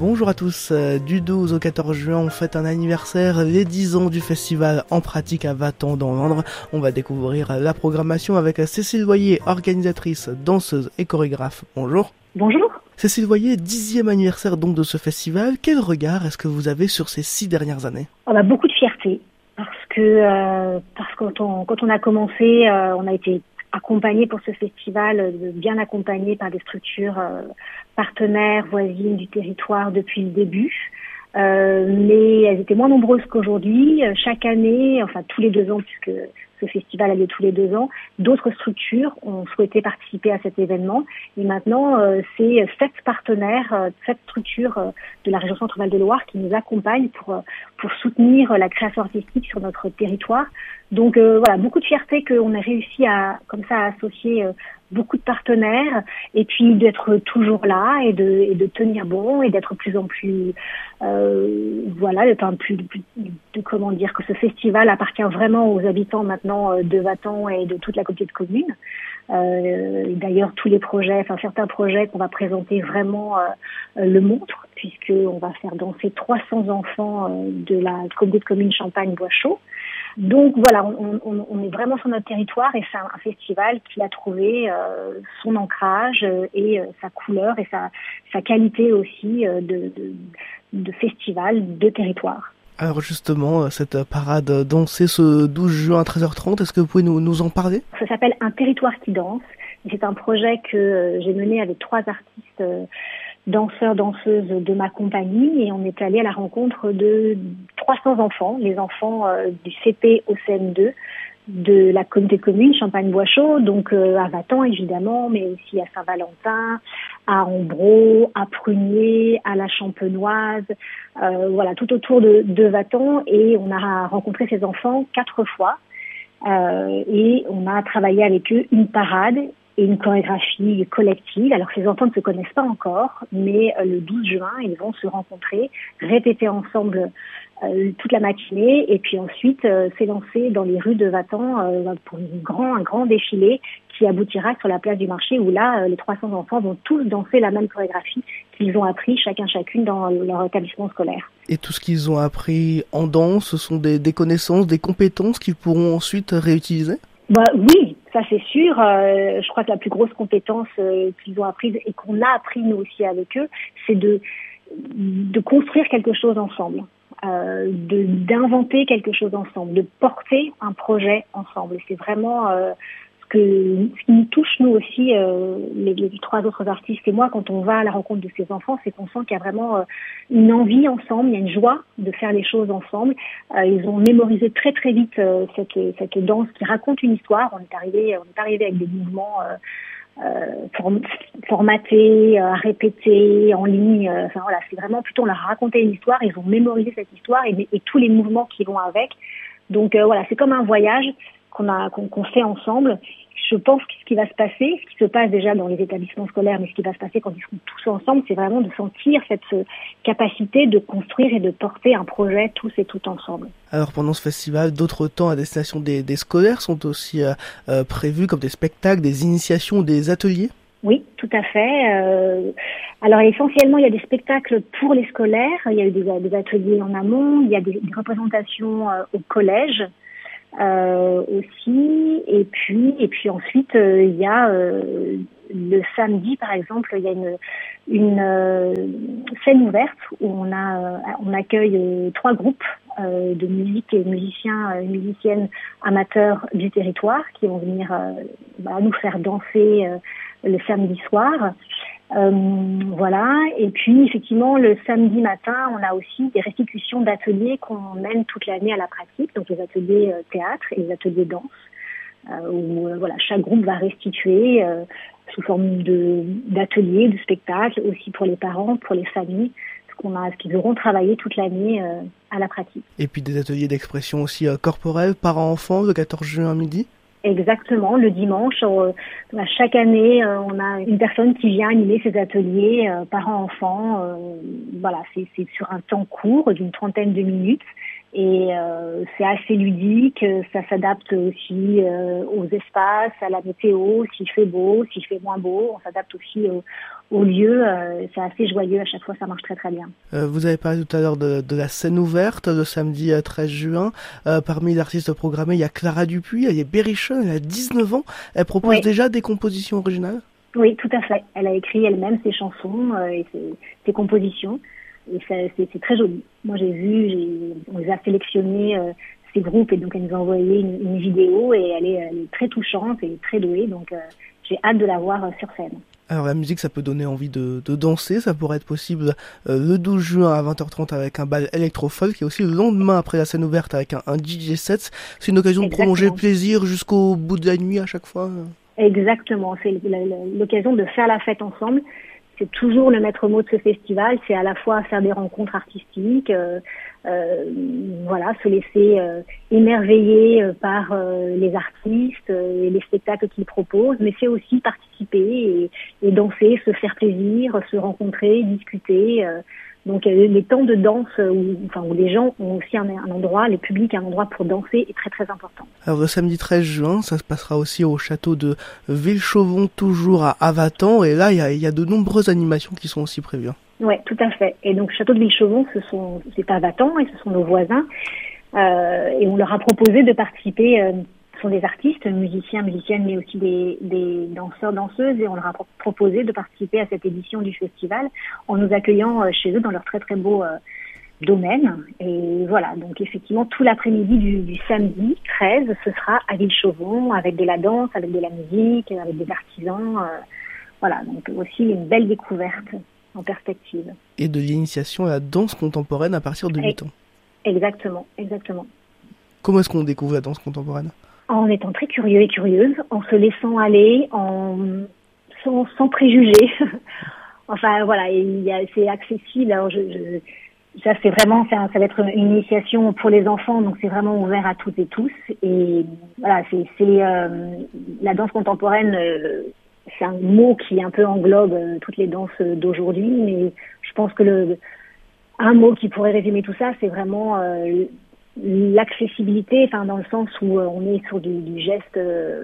Bonjour à tous, du 12 au 14 juin, on fête un anniversaire, les 10 ans du festival En Pratique à Vatan dans l'Indre. On va découvrir la programmation avec Cécile Voyer, organisatrice, danseuse et chorégraphe. Bonjour. Bonjour. Cécile Voyer, 10e anniversaire donc de ce festival. Quel regard est-ce que vous avez sur ces 6 dernières années ? On a beaucoup de fierté parce que quand on a commencé, on a été accompagné pour ce festival, bien accompagné par des structures partenaires, voisines du territoire depuis le début. Mais elles étaient moins nombreuses qu'aujourd'hui. Chaque année, enfin tous les 2 ans, puisque ce festival a lieu tous les 2 ans, d'autres structures ont souhaité participer à cet événement. Et maintenant, c'est 7 partenaires, 7 structures de la région Centre-Val de Loire qui nous accompagnent pour soutenir la création artistique sur notre territoire. Donc voilà, beaucoup de fierté qu'on ait réussi à associer beaucoup de partenaires et puis d'être toujours là et de tenir bon et d'être plus en plus comment dire, que ce festival appartient vraiment aux habitants maintenant de Vatan et de toute la communauté de communes. D'ailleurs, certains projets qu'on va présenter vraiment le montrent, puisqu'on va faire danser 300 enfants de la communauté de communes Champagne-Bois-Chaud. Donc voilà, on est vraiment sur notre territoire et c'est un festival qui a trouvé son ancrage et sa couleur et sa qualité aussi de festival de territoire. Alors justement, cette parade dansée ce 12 juin à 13h30, est-ce que vous pouvez nous en parler ? Ça s'appelle Un territoire qui danse. C'est un projet que j'ai mené avec 3 artistes danseurs, danseuses de ma compagnie et on est allé à la rencontre de 300 enfants, les enfants du CP au CM2 de la communauté de communes Champagne-Bois-Chaud, donc à Vatan évidemment, mais aussi à Saint-Valentin, à Ambreau, à Prunier, à la Champenoise, voilà, tout autour de Vatan, et on a rencontré ces enfants 4 fois et on a travaillé avec eux une parade et une chorégraphie collective. Alors ces enfants ne se connaissent pas encore, mais le 12 juin, ils vont se rencontrer, répéter ensemble toute la matinée et puis ensuite s'élancer dans les rues de Vatan pour un grand défilé qui aboutira sur la place du marché où là, les 300 enfants vont tous danser la même chorégraphie qu'ils ont appris chacune dans leur établissement scolaire. Et tout ce qu'ils ont appris en danse, ce sont des connaissances, des compétences qu'ils pourront ensuite réutiliser ? Oui, ça c'est sûr. Je crois que la plus grosse compétence qu'ils ont apprise et qu'on a appris nous aussi avec eux, c'est de construire quelque chose ensemble, d'inventer quelque chose ensemble, de porter un projet ensemble. Et c'est vraiment ce qui nous touche nous aussi, les 3 autres artistes et moi, quand on va à la rencontre de ces enfants, c'est qu'on sent qu'il y a vraiment une envie ensemble, il y a une joie de faire les choses ensemble. Ils ont mémorisé très très vite cette danse qui raconte une histoire. On est arrivé avec des mouvements formatés, à répéter en ligne. Enfin voilà, c'est vraiment plutôt on leur a raconté une histoire. Ils ont mémorisé cette histoire et tous les mouvements qui vont avec. Donc voilà, c'est comme un voyage qu'on fait ensemble. Je pense que ce qui va se passer, ce qui se passe déjà dans les établissements scolaires, mais ce qui va se passer quand ils seront tous ensemble, c'est vraiment de sentir cette capacité de construire et de porter un projet tous et toutes ensemble. Alors pendant ce festival, d'autres temps à destination des scolaires sont aussi prévus comme des spectacles, des initiations, des ateliers ? Oui, tout à fait. Alors essentiellement, il y a des spectacles pour les scolaires, il y a eu des ateliers en amont, il y a des représentations au collège. Aussi et puis ensuite il y a le samedi par exemple il y a une scène ouverte où on accueille 3 groupes de musique et musiciens et musiciennes amateurs du territoire qui vont venir nous faire danser le samedi soir. Voilà. Et puis, effectivement, le samedi matin, on a aussi des restitutions d'ateliers qu'on mène toute l'année à la pratique, donc les ateliers théâtre et les ateliers danse, où chaque groupe va restituer sous forme d'ateliers, de spectacles, aussi pour les parents, pour les familles, ce qu'ils auront travaillé toute l'année à la pratique. Et puis des ateliers d'expression aussi corporelle, parents-enfants, le 14 juin à midi ? Exactement, le dimanche, chaque année, on a une personne qui vient animer ces ateliers parents-enfants. Voilà, c'est sur un temps court d'une 30aine de minutes et c'est assez ludique. Ça s'adapte aussi aux espaces, à la météo, s'il fait beau, s'il fait moins beau. On s'adapte aussi au lieu. C'est assez joyeux à chaque fois, ça marche très très bien. Vous avez parlé tout à l'heure de la scène ouverte le samedi 13 juin. Parmi les artistes programmés, il y a Clara Dupuis, il y a Berrichon, elle a 19 ans. Elle propose déjà des compositions originales? Oui, tout à fait. Elle a écrit elle-même ses chansons et ses compositions. Et c'est très joli. Moi, on les a sélectionnés, ces groupes, et donc elle nous a envoyé une vidéo et elle est très touchante et très douée. Donc, j'ai hâte de la voir sur scène. Alors la musique, ça peut donner envie de danser, ça pourrait être possible le 12 juin à 20h30 avec un bal électro-folk et aussi le lendemain après la scène ouverte avec un DJ set. C'est une occasion de prolonger le plaisir jusqu'au bout de la nuit à chaque fois. Exactement, c'est l'occasion de faire la fête ensemble. C'est toujours le maître mot de ce festival, c'est à la fois faire des rencontres artistiques, se laisser émerveiller par les artistes et les spectacles qu'ils proposent, mais c'est aussi participer et danser, se faire plaisir, se rencontrer, discuter. Donc les temps de danse où les gens ont aussi un endroit, le public a un endroit pour danser est très très important. Alors le samedi 13 juin, ça se passera aussi au château de Villechauvon, toujours à Avatan, et là il y a de nombreuses animations qui sont aussi prévues. Ouais, tout à fait. Et donc château de Villechauvon, c'est Avatan et ce sont nos voisins, et on leur a proposé de participer. Ce sont des artistes, musiciens, musiciennes, mais aussi des danseurs, danseuses, et on leur a proposé de participer à cette édition du festival en nous accueillant chez eux dans leur très très beau domaine. Et voilà, donc effectivement, tout l'après-midi du samedi 13, ce sera à Villechauvon, avec de la danse, avec de la musique, avec des artisans. Voilà, donc aussi une belle découverte en perspective. Et de l'initiation à la danse contemporaine à partir de 8 ans. Exactement, exactement. Comment est-ce qu'on découvre la danse contemporaine ? En étant très curieux et curieuse, en se laissant aller, sans préjugés. Enfin voilà, c'est accessible. Alors ça va être une initiation pour les enfants, donc c'est vraiment ouvert à toutes et tous. Et voilà, la danse contemporaine. C'est un mot qui un peu englobe toutes les danses d'aujourd'hui, mais je pense que un mot qui pourrait résumer tout ça, c'est vraiment l'accessibilité, enfin dans le sens où on est sur du geste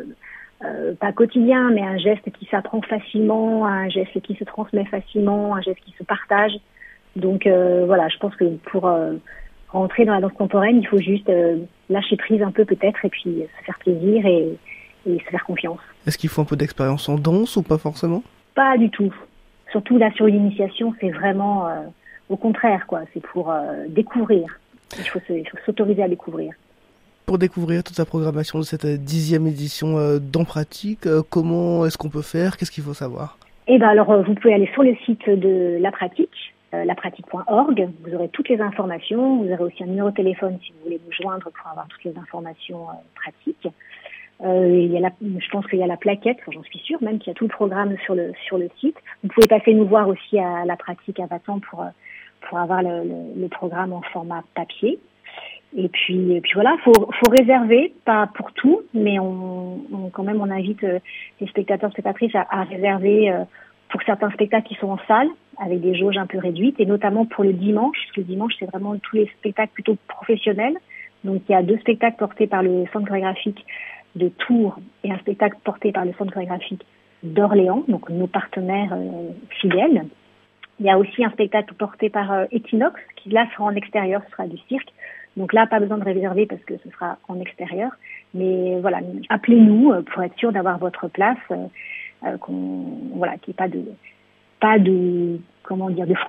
pas quotidien, mais un geste qui s'apprend facilement, un geste qui se transmet facilement, un geste qui se partage. Donc je pense que pour rentrer dans la danse contemporaine, il faut juste lâcher prise un peu peut-être et puis se faire plaisir et se faire confiance. Est-ce qu'il faut un peu d'expérience en danse ou pas forcément ? Pas du tout. Surtout là sur l'initiation, c'est vraiment au contraire quoi. C'est pour découvrir. Il faut s'autoriser à découvrir. Pour découvrir toute la programmation de cette 10e édition d'En Pratique, comment est-ce qu'on peut faire ? Qu'est-ce qu'il faut savoir ? Alors vous pouvez aller sur le site de La Pratique, lapratique.org. Vous aurez toutes les informations. Vous aurez aussi un numéro de téléphone si vous voulez nous joindre pour avoir toutes les informations pratiques. Je pense qu'il y a la plaquette, j'en suis sûre même qu'il y a tout le programme sur le site. Vous pouvez passer nous voir aussi à La Pratique à Vatan pour avoir le programme en format papier. Et puis voilà, faut réserver, pas pour tout, mais on invite les spectateurs, spectatrices à réserver pour certains spectacles qui sont en salle avec des jauges un peu réduites, et notamment pour le dimanche, parce que le dimanche c'est vraiment tous les spectacles plutôt professionnels. Donc il y a 2 spectacles portés par le Centre chorégraphique de Tours et un spectacle porté par le Centre chorégraphique d'Orléans, donc nos partenaires fidèles. Il y a aussi un spectacle porté par Equinox, qui là sera en extérieur, ce sera du cirque. Donc là, pas besoin de réserver parce que ce sera en extérieur. Mais voilà, appelez-nous pour être sûr d'avoir votre place, qu'il n'y ait pas de